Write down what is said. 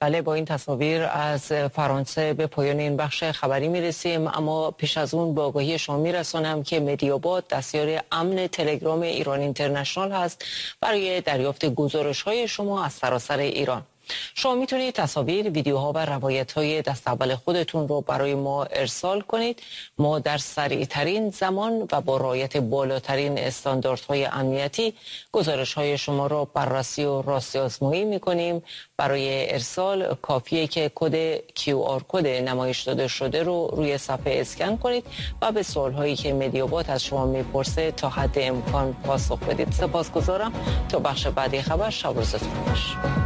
بله، با این تصاویر از فرانسه به پایان این بخش خبری میرسیم، اما پیش از اون با آگاهی شما میرسانم که مدیاباد دستیار امن تلگرام ایران اینترنشنال هست برای دریافت گزارش های شما از سراسر ایران. شما میتونید تصاویر، ویدیوها و روایت‌های دست اول خودتون رو برای ما ارسال کنید. ما در سریعترین زمان و با رعایت بالاترین استانداردهای امنیتی گزارش‌های شما رو بررسی و راستی آزمایی می‌کنیم. برای ارسال کافیه که کد QR کد نمایش داده شده رو روی صفحه اسکن کنید و به سوال‌هایی که مدیاباد از شما میپرسه تا حد امکان پاسخ بدید. سپاسگزارم. تا بخش بعدی خبر، شب و روزتون خوش.